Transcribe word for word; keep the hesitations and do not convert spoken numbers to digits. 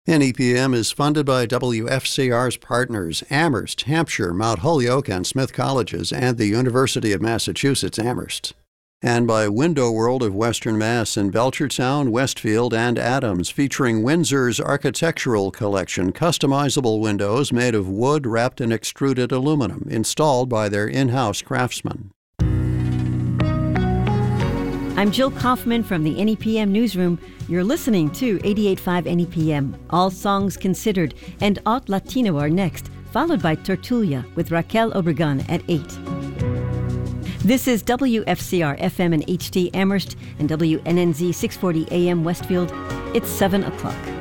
N E P M is funded by W F C R's partners, Amherst, Hampshire, Mount Holyoke, and Smith Colleges, and the University of Massachusetts Amherst. And by Window World of Western Mass in Belchertown, Westfield, and Adams, featuring Windsor's architectural collection, customizable windows made of wood wrapped in extruded aluminum, installed by their in-house craftsmen. I'm Jill Kaufman from the N E P M Newsroom. You're listening to eighty-eight point five N E P M. All Songs Considered and Haute Latino are next, followed by Tertulia with Raquel Obregon at eight. This is W F C R F M and H D Amherst and W N N Z six forty A M Westfield. It's seven o'clock.